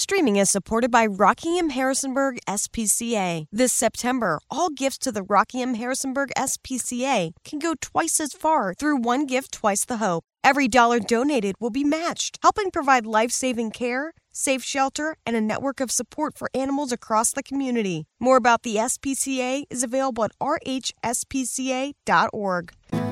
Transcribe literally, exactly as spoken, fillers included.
Streaming is supported by Rockingham Harrisonburg S P C A. This September, all gifts to the Rockingham Harrisonburg S P C A can go twice as far through One Gift, Twice the Hope. Every dollar donated will be matched, helping provide life-saving care, safe shelter, and a network of support for animals across the community. More about the S P C A is available at r h s p c a dot org.